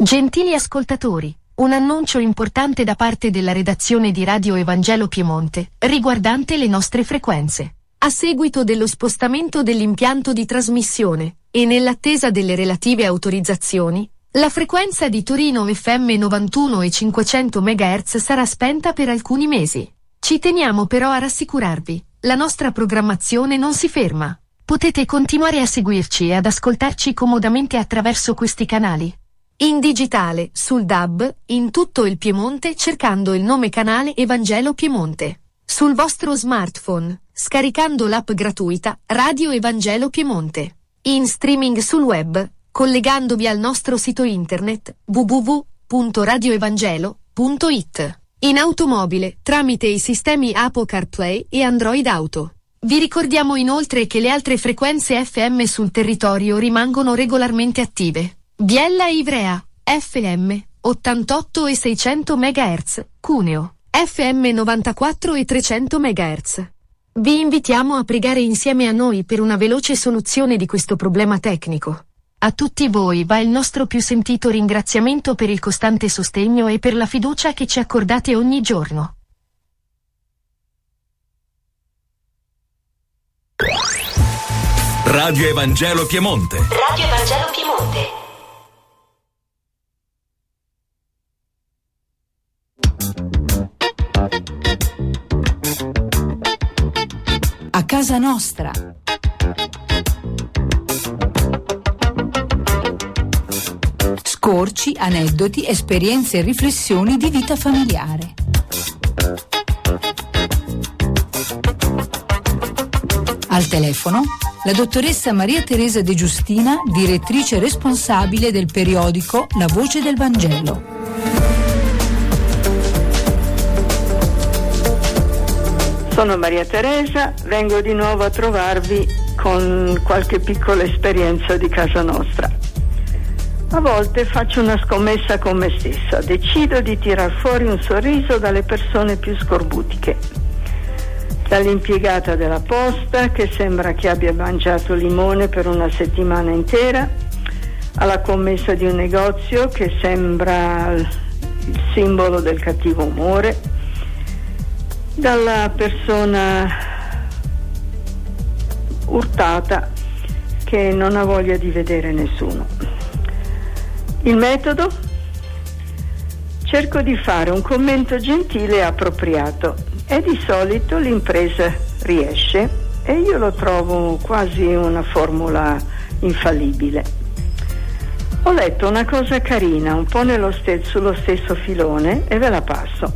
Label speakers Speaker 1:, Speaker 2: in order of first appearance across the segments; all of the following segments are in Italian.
Speaker 1: Gentili ascoltatori, un annuncio importante da parte della redazione di Radio Evangelo Piemonte, riguardante le nostre frequenze. A seguito dello spostamento dell'impianto di trasmissione, e nell'attesa delle relative autorizzazioni, la frequenza di Torino FM 91 e 500 MHz sarà spenta per alcuni mesi. Ci teniamo però a rassicurarvi, la nostra programmazione non si ferma. Potete continuare a seguirci e ad ascoltarci comodamente attraverso questi canali. In digitale, sul DAB, in tutto il Piemonte cercando il nome canale Evangelo Piemonte. Sul vostro smartphone, scaricando l'app gratuita Radio Evangelo Piemonte. In streaming sul web, collegandovi al nostro sito internet www.radioevangelo.it. In automobile, tramite i sistemi Apple CarPlay e Android Auto. Vi ricordiamo inoltre che le altre frequenze FM sul territorio rimangono regolarmente attive. Biella e Ivrea, FM, 88 e 600 MHz, Cuneo, FM 94 e 300 MHz. Vi invitiamo a pregare insieme a noi per una veloce soluzione di questo problema tecnico. A tutti voi va il nostro più sentito ringraziamento per il costante sostegno e per la fiducia che ci accordate ogni giorno.
Speaker 2: Radio Evangelo Piemonte.
Speaker 3: Radio Evangelo Piemonte.
Speaker 4: A casa nostra. Scorci, aneddoti, esperienze e riflessioni di vita familiare. Al telefono la dottoressa Maria Teresa De Giustina, direttrice responsabile del periodico La Voce del Vangelo.
Speaker 5: Sono Maria Teresa, vengo di nuovo a trovarvi con qualche piccola esperienza di casa nostra. A volte faccio una scommessa con me stessa, decido di tirar fuori un sorriso dalle persone più scorbutiche. Dall'impiegata della posta che sembra che abbia mangiato limone per una settimana intera, alla commessa di un negozio che sembra il simbolo del cattivo umore, dalla persona urtata che non ha voglia di vedere nessuno. Il metodo? Cerco di fare un commento gentile e appropriato e di solito l'impresa riesce e io lo trovo quasi una formula infallibile. Ho letto una cosa carina, un po' sullo stesso filone e ve la passo.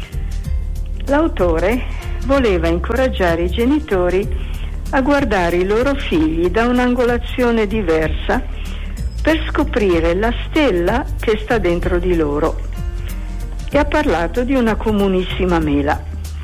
Speaker 5: L'autore voleva incoraggiare i genitori a guardare i loro figli da un'angolazione diversa per scoprire la stella che sta dentro di loro e ha parlato di una comunissima mela.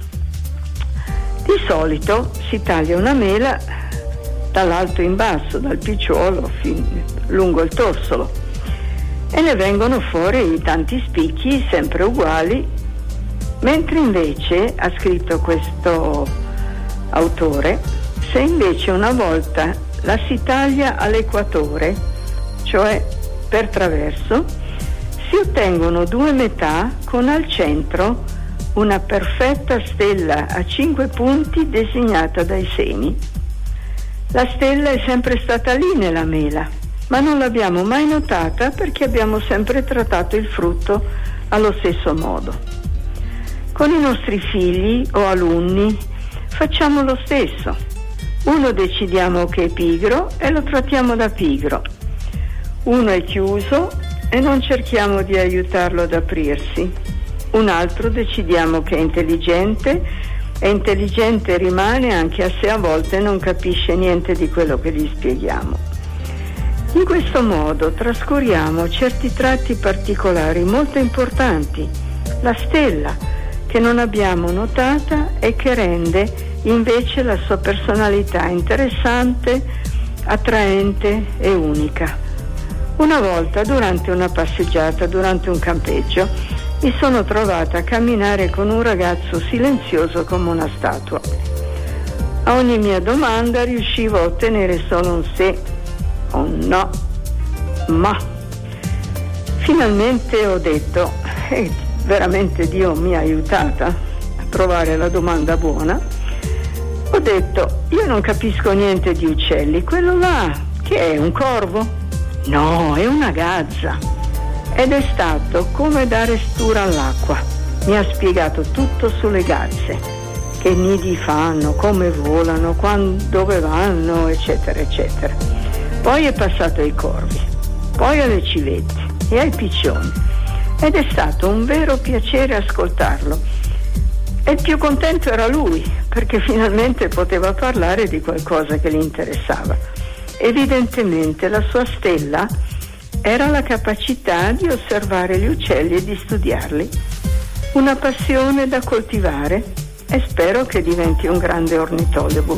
Speaker 5: Di solito si taglia una mela dall'alto in basso, dal picciolo lungo il torsolo e ne vengono fuori tanti spicchi sempre uguali, mentre invece, ha scritto questo autore, se invece una volta la si taglia all'equatore, cioè per traverso, si ottengono due metà con al centro una perfetta stella a 5 punti disegnata dai semi. La stella è sempre stata lì nella mela, ma non l'abbiamo mai notata perché abbiamo sempre trattato il frutto allo stesso modo. Con i nostri figli o alunni facciamo lo stesso. Uno decidiamo che è pigro e lo trattiamo da pigro. Uno è chiuso e non cerchiamo di aiutarlo ad aprirsi. Un altro decidiamo che è intelligente e intelligente rimane anche se a volte non capisce niente di quello che gli spieghiamo. In questo modo trascuriamo certi tratti particolari molto importanti, la stella che non abbiamo notata e che rende invece la sua personalità interessante, attraente e unica. Una volta durante una passeggiata, durante un campeggio, mi sono trovata a camminare con un ragazzo silenzioso come una statua. A ogni mia domanda riuscivo a ottenere solo un sì o un no, ma Finalmente ho detto, veramente Dio mi ha aiutata a trovare la domanda buona. Ho detto, io non capisco niente di uccelli, quello là, che è un corvo? No, è una gazza. Ed è stato come dare stura all'acqua. Mi ha spiegato tutto sulle gazze, che nidi fanno, come volano, dove vanno, eccetera, eccetera. Poi è passato ai corvi, poi alle civette e ai piccioni. Ed è stato un vero piacere ascoltarlo. E il più contento era lui, perché finalmente poteva parlare di qualcosa che gli interessava. Evidentemente la sua stella era la capacità di osservare gli uccelli e di studiarli. Una passione da coltivare e spero che diventi un grande ornitologo.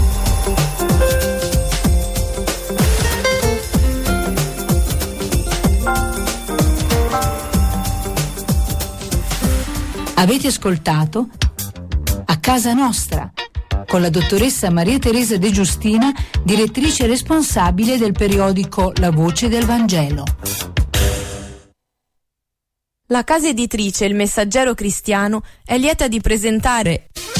Speaker 4: Avete ascoltato A Casa Nostra con la dottoressa Maria Teresa De Giustina, direttrice responsabile del periodico La Voce del Vangelo.
Speaker 2: La casa editrice Il Messaggero Cristiano è lieta di presentare